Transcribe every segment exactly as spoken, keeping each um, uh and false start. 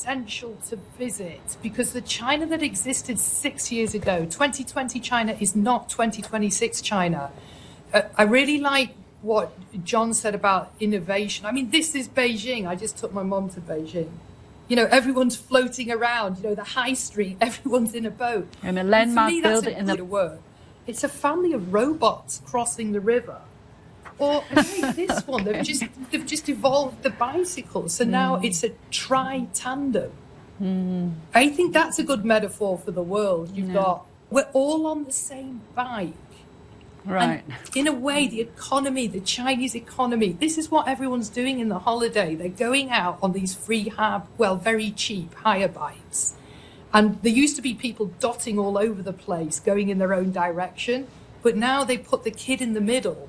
essential to visit because the China that existed six years ago, twenty twenty China, is not twenty twenty-six China. Uh, I really like what John said about innovation. I mean, this is Beijing. I just took my mom to Beijing. You know, everyone's floating around, you know, the high street, everyone's in a boat. And a landmark and for me, that's building a in the good word. It's a family of robots crossing the river. Or okay, this one, they've just they've just evolved the bicycle. So now mm. it's a tri-tandem. Mm. I think that's a good metaphor for the world. You've no. got, we're all on the same bike. Right. And in a way, the economy, the Chinese economy, this is what everyone's doing in the holiday. They're going out on these free, hab, well, very cheap hire bikes. And there used to be people dotting all over the place, going in their own direction. But now they put the kid in the middle.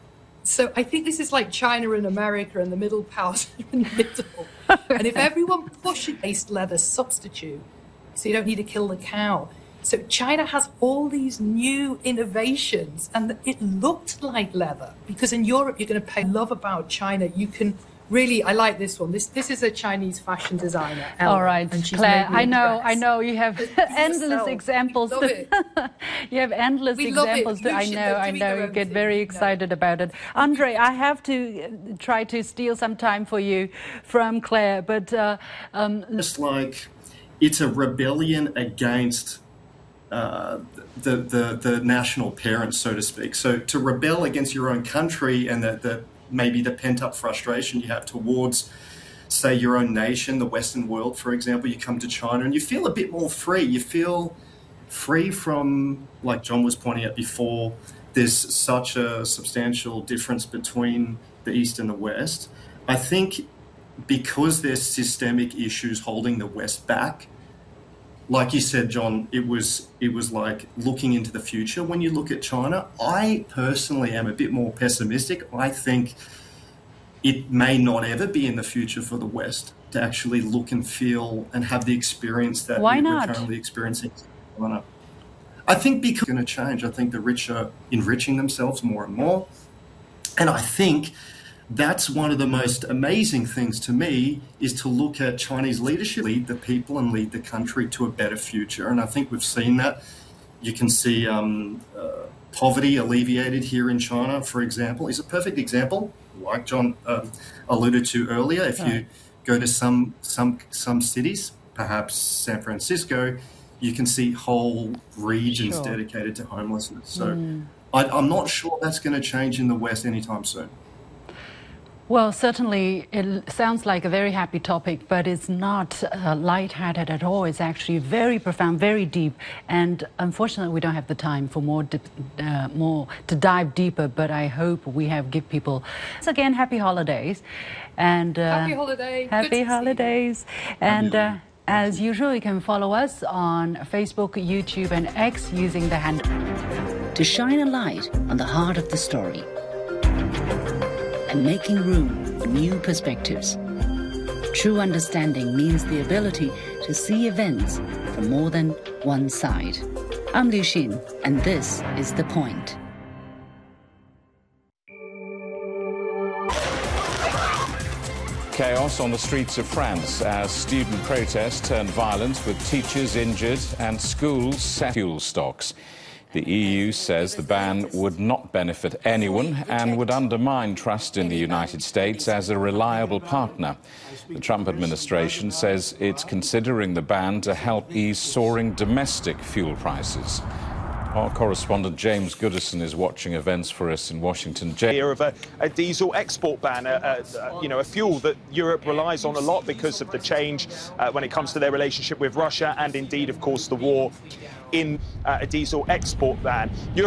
So I think this is like China and America and the middle powers in the middle. And if everyone pushes based leather substitute, so you don't need to kill the cow. So China has all these new innovations, and it looked like leather. Because in Europe, you're going to pay love about China. You can really, I like this one. This this is a Chinese fashion designer. Ella, all right, and she's Claire, I know, dress. I know you have endless yourself. examples. We love it. You have endless we examples. Love it. I know, I know. You get very excited about it. Andre, I have to try to steal some time for you from Claire, but uh, um, just like it's a rebellion against Uh, the, the the national parents, so to speak. So to rebel against your own country and the, the maybe the pent-up frustration you have towards, say, your own nation, the Western world, for example, you come to China and you feel a bit more free. You feel free from, like John was pointing out before, there's such a substantial difference between the East and the West. I think because there's systemic issues holding the West back, like you said, John, it was it was like looking into the future. When you look at China, I personally am a bit more pessimistic. I think it may not ever be in the future for the West to actually look and feel and have the experience that Why we're not? currently experiencing in China. I think because it's going to change. I think the rich are enriching themselves more and more. And I think that's one of the most amazing things to me, is to look at Chinese leadership, lead the people and lead the country to a better future. And I think we've seen that. You can see um, uh, poverty alleviated here in China, for example, is a perfect example, like John uh, alluded to earlier. If you go to some some some cities, perhaps San Francisco, you can see whole regions Sure. dedicated to homelessness. So Mm. I, I'm not sure that's going to change in the West anytime soon. Well, certainly it sounds like a very happy topic, but it's not uh, lighthearted at all. It's actually very profound, very deep, and unfortunately we don't have the time for more dip, uh, more to dive deeper, but I hope we have give people, once again, happy holidays. And uh, Happy holiday. Happy Good to see you. holidays. And uh, as usual, you can follow us on Facebook, YouTube and X using the handle. To shine a light on the heart of the story and making room for new perspectives. True understanding means the ability to see events from more than one side. I'm Liu Xin, and this is The Point. Chaos on the streets of France as student protests turned violent, with teachers injured and schools set fuel stocks. The E U says the ban would not benefit anyone and would undermine trust in the United States as a reliable partner. The Trump administration says it's considering the ban to help ease soaring domestic fuel prices. Our correspondent James Goodison is watching events for us in Washington. James. Of a, a diesel export ban, a, a, you know, a fuel that Europe relies on a lot because of the change uh, when it comes to their relationship with Russia, and indeed, of course, the war in uh, a diesel export ban.